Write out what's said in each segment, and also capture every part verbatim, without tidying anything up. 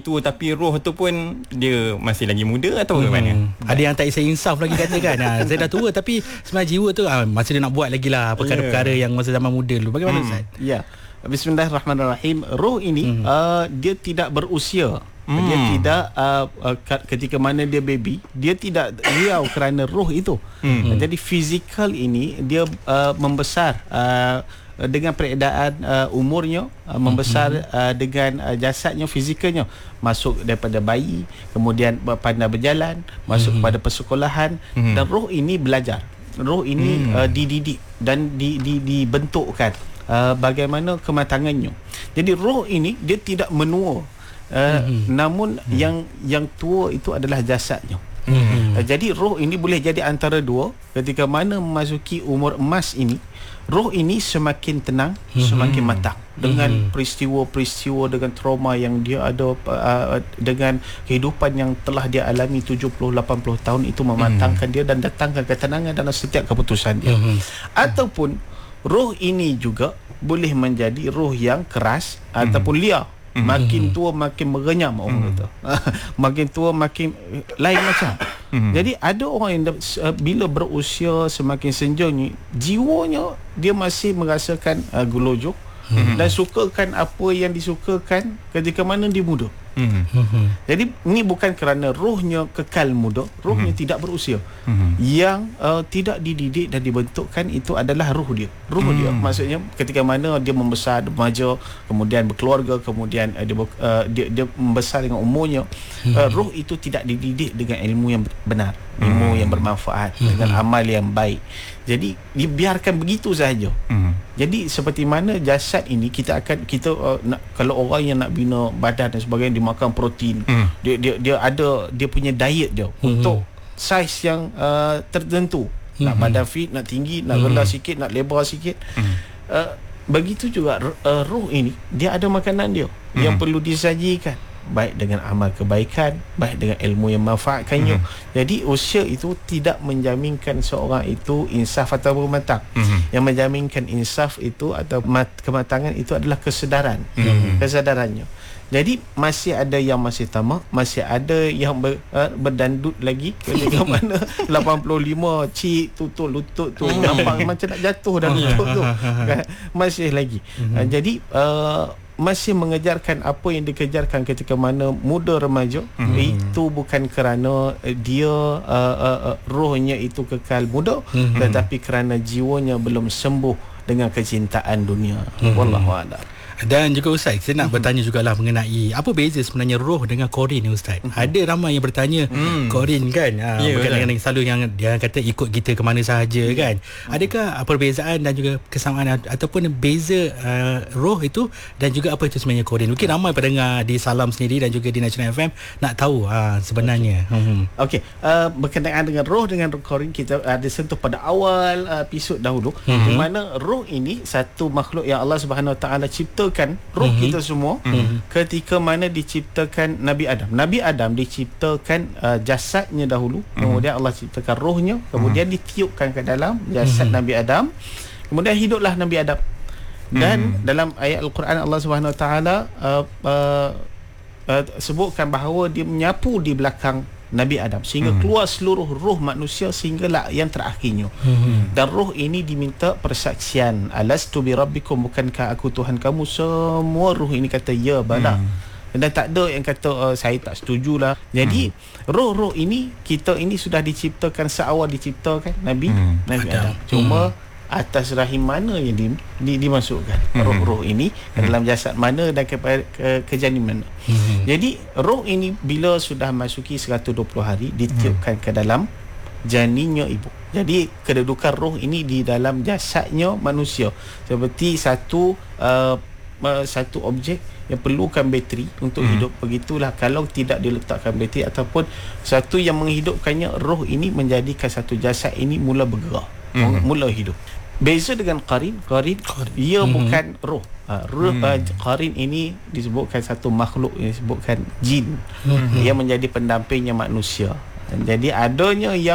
tua tapi roh tu pun dia masih lagi muda atau hmm. mana? Ada yang tak isai insaf lagi kata kan. Ha, saya dah tua tapi sebenarnya jiwa tu ha, masih dia nak buat lagi lah perkara-perkara yeah. yang masa zaman muda dulu. Bagaimana hmm. Ustaz? Ya. Bismillahirrahmanirrahim. Roh ini hmm. uh, dia tidak berusia. Hmm. Dia tidak uh, uh, ketika mana dia baby, dia tidak riau kerana roh itu. Hmm. Uh, jadi fizikal ini dia uh, membesar uh, dengan peredaran uh, umurnya, uh, membesar uh, dengan uh, jasadnya, fizikalnya, masuk daripada bayi, kemudian pandai berjalan, masuk hmm. kepada persekolahan, hmm. dan roh ini belajar. Roh ini hmm. uh, dididik dan di, di, dibentukkan uh, bagaimana kematangannya. Jadi roh ini dia tidak menua. Uh, mm-hmm. Namun mm-hmm. yang yang tua itu adalah jasadnya. Mm-hmm. Uh, jadi roh ini boleh jadi antara dua. Ketika mana memasuki umur emas ini, roh ini semakin tenang, mm-hmm. semakin matang dengan mm-hmm. peristiwa-peristiwa, dengan trauma yang dia ada, uh, dengan kehidupan yang telah dia alami tujuh puluh lapan puluh tahun itu mematangkan mm-hmm. dia dan datangkan ketenangan dalam setiap keputusan dia. Mm-hmm. Ataupun roh ini juga boleh menjadi roh yang keras mm-hmm. ataupun liar. Makin tua makin merenyam orang kata. Makin tua makin lain macam. Jadi ada orang yang bila berusia semakin senja ni, jiwanya dia masih merasakan uh, gelojok dan sukakan apa yang disukakan ketika mana dia muda. Mm-hmm. Jadi ini bukan kerana rohnya kekal muda, rohnya mm-hmm. tidak berusia. Mm-hmm. Yang uh, tidak dididik dan dibentukkan itu adalah roh dia. Roh mm-hmm. dia maksudnya ketika mana dia membesar, remaja, kemudian berkeluarga, kemudian uh, dia, uh, dia dia membesar dengan umurnya, mm-hmm. uh, roh itu tidak dididik dengan ilmu yang benar, ilmu mm-hmm. yang bermanfaat, mm-hmm. dengan amal yang baik. Jadi dibiarkan begitu sahaja. Mm-hmm. Jadi seperti mana jasad ini kita akan kita uh, nak, kalau orang yang nak bina badan dan sebagainya, dia makan protein, mm. dia dia dia ada dia punya diet dia mm-hmm. untuk saiz yang uh, tertentu. Mm-hmm. Nak badan fit, nak tinggi, nak rendah mm-hmm. sikit, nak lebar sikit. Mm-hmm. Uh, begitu juga uh, roh ini dia ada makanan dia mm-hmm. yang perlu disajikan, baik dengan amal kebaikan, baik dengan ilmu yang manfaatkannya. Mm-hmm. Jadi usia itu tidak menjaminkan seorang itu insaf atau matang. Mm-hmm. Yang menjaminkan insaf itu atau mat- kematangan itu adalah kesedaran. Mm-hmm. Kesadarannya. Jadi masih ada yang masih tamak, masih ada yang ber, uh, berdandut lagi ketika mana lapan puluh lima cik tutup lutut tu nampak macam nak jatuh dah lutut tu. Masih lagi. Mm-hmm. Uh, jadi uh, masih mengejarkan apa yang dikejarkan ketika mana muda remaja, mm-hmm. itu bukan kerana dia uh, uh, uh, rohnya itu kekal muda, mm-hmm. tetapi kerana jiwanya belum sembuh dengan kecintaan dunia. Mm-hmm. Wallahu a'lam. Dan juga Ustaz, saya nak mm-hmm. bertanya jugalah mengenai apa beza sebenarnya roh dengan korin ni Ustaz. Mm-hmm. Ada ramai yang bertanya mm. korin kan, ha, yeah, berkaitan dengan selalu yang dia kata ikut kita ke mana sahaja mm. kan. Adakah perbezaan dan juga kesamaan ataupun beza uh, roh itu dan juga apa itu sebenarnya korin? Mungkin ramai pendengar di Salam sendiri dan juga di National F M nak tahu ha, sebenarnya. Okey, mm-hmm. okay. uh, berkenaan dengan roh dengan korin, kita ada sentuh pada awal uh, episod dahulu, mm-hmm. di mana roh ini satu makhluk yang Allah Subhanahu Wa Taala cipta kan roh mm-hmm. kita semua mm-hmm. ketika mana diciptakan Nabi Adam. Nabi Adam diciptakan uh, jasadnya dahulu, mm-hmm. kemudian Allah ciptakan rohnya, kemudian mm-hmm. ditiupkan ke dalam jasad mm-hmm. Nabi Adam, kemudian hiduplah Nabi Adam. Dan mm-hmm. dalam ayat Al-Quran Allah Subhanahu Wa Taala uh, uh, uh, sebutkan bahawa dia menyapu di belakang Nabi Adam sehingga hmm. keluar seluruh roh manusia sehinggalah yang terakhirnya. Hmm. Dan roh ini diminta persaksian. Alastu bi rabbikum, bukankah aku Tuhan kamu? Semua roh ini kata ya bala. Hmm. Dan tak ada yang kata uh, saya tak setujulah. Jadi hmm. roh-roh ini kita ini sudah diciptakan seawal diciptakan Nabi hmm. Nabi Adam. Adam. Cuma hmm. atas rahim mana yang di, di, dimasukkan mm-hmm. roh-roh ini ke dalam jasad mana dan ke, ke, ke janin mana. Mm-hmm. Jadi roh ini bila sudah masuki seratus dua puluh hari ditiupkan mm-hmm. ke dalam janinnya ibu. Jadi kedudukan roh ini di dalam jasadnya manusia seperti satu uh, uh, satu objek yang perlukan bateri untuk mm-hmm. hidup. Begitulah kalau tidak diletakkan bateri ataupun satu yang menghidupkannya, roh ini menjadikan satu jasad ini mula bergerak, mm-hmm. mula hidup. Beza dengan qarin, qarin ia mm-hmm. bukan roh. Uh, roh mm. uh, qarin ini disebutkan satu makhluk yang disebutkan jin. Mm-hmm. Ia menjadi pendampingnya manusia. Jadi adanya yang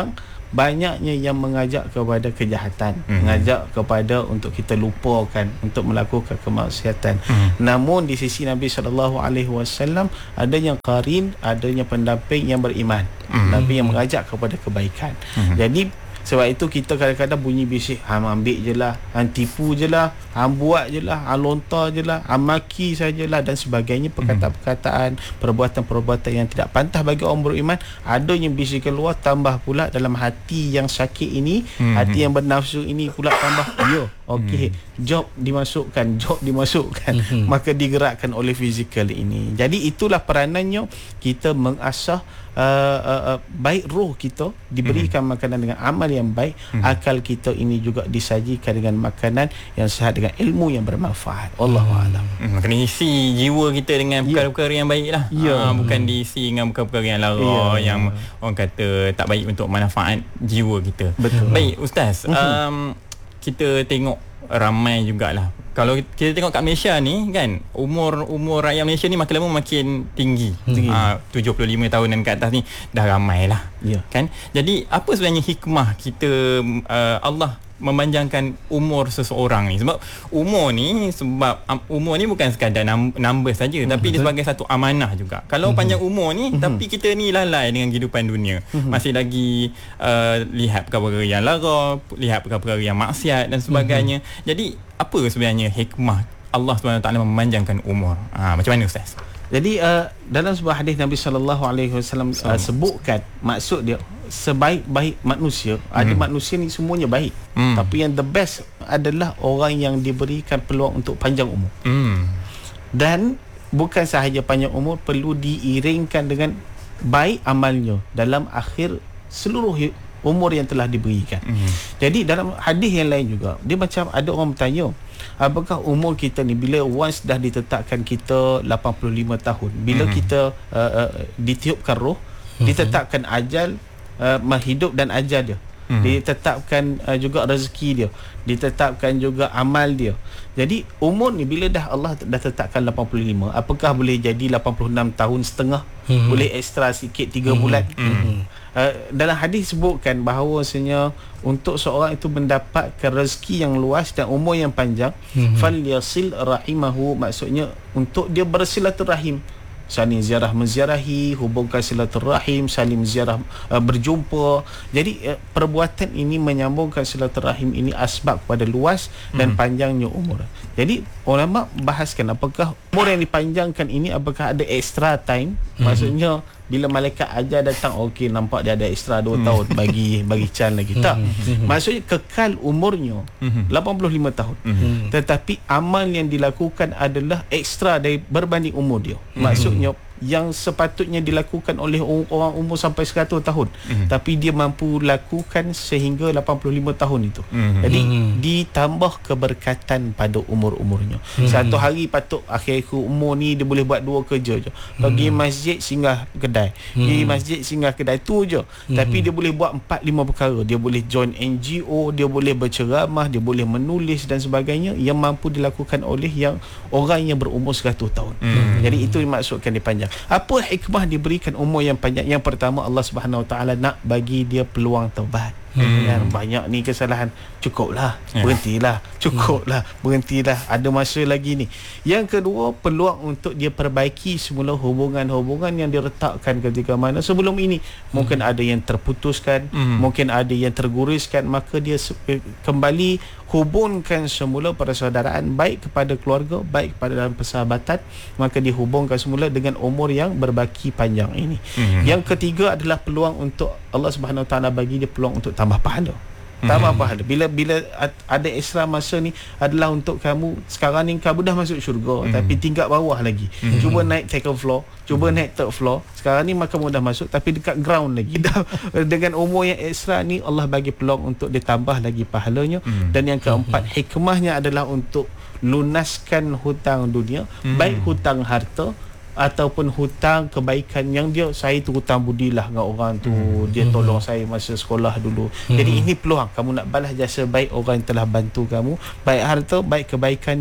banyaknya yang mengajak kepada kejahatan, mm-hmm. mengajak kepada untuk kita lupakan, untuk melakukan kemaksiatan. Mm-hmm. Namun di sisi Nabi sallallahu alaihi wasallam adanya qarin, adanya pendamping yang beriman. Mm-hmm. Nabi yang mengajak kepada kebaikan. Mm-hmm. Jadi sebab itu kita kadang-kadang bunyi bisik, hang ambil je lah, hang tipu je lah, hang buat je lah, hang lontar je lah, hang maki sajalah dan sebagainya, perkataan-perkataan, perbuatan-perbuatan yang tidak pantas bagi orang beriman. Ada yang bisik keluar, tambah pula dalam hati yang sakit ini, mm-hmm. hati yang bernafsu ini pula tambah, ya, okey, mm-hmm. job dimasukkan, job dimasukkan, mm-hmm. maka digerakkan oleh fizikal ini. Jadi itulah peranannya kita mengasah Uh, uh, uh, baik roh kita diberikan mm-hmm. makanan dengan amal yang baik, mm-hmm. akal kita ini juga disajikan dengan makanan yang sihat dengan ilmu yang bermanfaat. Wallahu a'lam. Hmm, kena isi jiwa kita dengan perkara-perkara yang baik lah. Yeah. Ha, bukan diisi dengan perkara-perkara yang lara, yeah. yang orang kata tak baik untuk manfaat jiwa kita. Betul. Baik Ustaz, mm-hmm. um, kita tengok ramai jugalah. Kalau kita tengok kat Malaysia ni kan, umur umur rakyat Malaysia ni makin lama makin tinggi. tinggi. Uh, tujuh puluh lima tahunan ke atas ni dah ramai lah. Yeah. Kan? Jadi apa sebenarnya hikmah kita uh, Allah memanjangkan umur seseorang ni? Sebab umur ni sebab um, umur ni bukan sekadar num- number saja, mm, tapi dia sebagai satu amanah juga. Kalau mm-hmm. panjang umur ni, mm-hmm. tapi kita ni lalai dengan kehidupan dunia, mm-hmm. masih lagi uh, lihat perkara-perkara yang lara, lihat perkara-perkara yang maksiat dan sebagainya. Mm-hmm. Jadi apa sebenarnya hikmah Allah subhanahu wa taala memanjangkan umur? Ha, macam mana Ustaz? Jadi uh, dalam sebuah hadis Nabi sallallahu alaihi wasallam uh, sebutkan, maksud dia sebaik-baik manusia, hmm. ada manusia ni semuanya baik, hmm. tapi yang the best adalah orang yang diberikan peluang untuk panjang umur. Hmm. Dan bukan sahaja panjang umur, perlu diiringkan dengan baik amalnya dalam akhir seluruh umur yang telah diberikan. Hmm. Jadi dalam hadis yang lain juga, dia macam ada orang bertanya, apakah umur kita ni bila once dah ditetapkan kita lapan puluh lima tahun, bila mm-hmm. kita uh, uh, ditiupkan roh, mm-hmm. ditetapkan ajal, uh, hidup dan ajal dia, mm-hmm. ditetapkan uh, juga rezeki dia, ditetapkan juga amal dia. Jadi umur ni bila dah Allah dah tetapkan lapan puluh lima, apakah boleh jadi lapan puluh enam tahun setengah, mm-hmm. boleh ekstra sikit tiga mm-hmm. bulan. Mm-hmm. Uh, dalam hadis sebutkan bahawasanya untuk seorang itu mendapatkan rezeki yang luas dan umur yang panjang, mm-hmm. falyasil rahimahu, maksudnya untuk dia bersilaturahim, saling ziarah menziarahi, hubungkan silaturahim, saling ziarah uh, berjumpa. Jadi uh, perbuatan ini menyambungkan silaturahim ini asbab kepada luas dan mm-hmm. panjangnya umur. Jadi ulama bahaskan apakah umur yang dipanjangkan ini apakah ada extra time, mm-hmm. maksudnya bila malaikat ajar datang, okey nampak dia ada extra dua hmm. tahun bagi bagi Chan lagi. Tak. Hmm. Maksudnya kekal umurnya hmm. lapan puluh lima tahun. Hmm. Tetapi amal yang dilakukan adalah extra dari berbanding umur dia. Hmm. Maksudnya yang sepatutnya dilakukan oleh orang umur sampai seratus tahun, mm-hmm. tapi dia mampu lakukan sehingga lapan puluh lima tahun itu. Mm-hmm. Jadi ditambah keberkatan pada umur-umurnya. Mm-hmm. Satu hari patut akhir umur ni dia boleh buat dua kerja je. Pergi mm-hmm. masjid singgah kedai. Mm-hmm. Pergi masjid singgah kedai tu je. Mm-hmm. Tapi dia boleh buat empat lima perkara. Dia boleh join N G O, dia boleh berceramah, dia boleh menulis dan sebagainya yang mampu dilakukan oleh yang orang yang berumur seratus tahun. Mm-hmm. Jadi itu dimaksudkan dipanjang. Apa hikmah diberikan umur yang panjang? Yang pertama, Allah Subhanahu Wa Taala nak bagi dia peluang taubat. Hmm. Dan banyak ni kesalahan, cukuplah, yeah. berhentilah, cukuplah, hmm. berhentilah, ada masa lagi ni. Yang kedua, peluang untuk dia perbaiki semula hubungan-hubungan yang diretakkan ketika mana sebelum ini. Mungkin hmm. ada yang terputuskan, hmm. mungkin ada yang terguriskan, maka dia kembali hubungkan semula persaudaraan, baik kepada keluarga, baik kepada dalam persahabatan, maka dihubungkan semula dengan umur yang berbaki panjang ini. Hmm. Yang ketiga adalah peluang untuk Allah Subhanahu Wa Taala bagi dia peluang untuk tambah pahala. Tambah hmm. pahala. Bila bila ada ekstra masa ni adalah untuk kamu, sekarang ni kamu dah masuk syurga, hmm. tapi tingkat bawah lagi. Hmm. Cuba naik second floor, cuba hmm. naik third floor. Sekarang ni maka kamu dah masuk tapi dekat ground lagi. Dengan umur yang ekstra ni Allah bagi peluang untuk ditambah lagi pahalanya. Hmm. Dan yang keempat, hmm. hikmahnya adalah untuk lunaskan hutang dunia, hmm. baik hutang harta ataupun hutang kebaikan yang dia, saya tu hutang budi lah dengan orang tu, hmm. dia tolong hmm. saya masa sekolah dulu. Hmm. Jadi ini peluang kamu nak balas jasa baik orang yang telah bantu kamu, baik harta, baik kebaikan dia,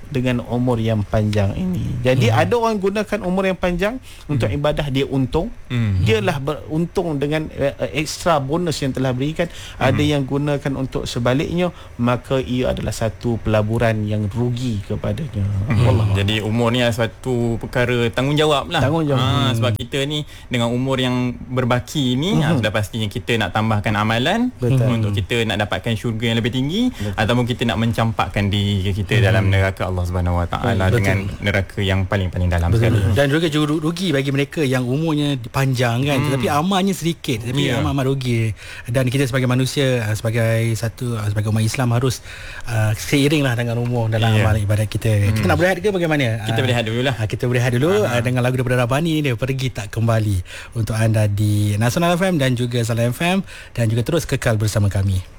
dengan umur yang panjang ini. Jadi hmm. ada orang gunakan umur yang panjang hmm. untuk ibadah, dia untung. Hmm. Dialah beruntung dengan uh, ekstra bonus yang telah berikan. Hmm. Ada yang gunakan untuk sebaliknya, maka ia adalah satu pelaburan yang rugi kepadanya. Hmm. Allah. Jadi umur ni adalah suatu perkara tanggungjawab lah. Tanggungjawab. Ha, sebab kita ni dengan umur yang berbaki ni, hmm. ha, sudah pastinya kita nak tambahkan amalan. Betul. Untuk kita nak dapatkan syurga yang lebih tinggi. Betul. Ataupun kita nak mencampakkan diri kita hmm. dalam neraka Allah Subhanahu Wa Taala dengan neraka yang paling-paling dalam sekali. Dan juga rugi bagi mereka yang umurnya panjang kan, hmm. tetapi amalnya sedikit, tapi yeah. amat-amat rugi. Dan kita sebagai manusia, sebagai satu sebagai umat Islam harus uh, seiringlah dengan umur dalam yeah. amal ibadat kita. Hmm. Kita nak berehat ke bagaimana? Kita berehat dululah. Uh, kita berehat dulu uh, dengan lagu daripada Rabani ni, dia Pergi Tak Kembali, untuk anda di Nasional F M dan juga Salam F M, dan juga terus kekal bersama kami.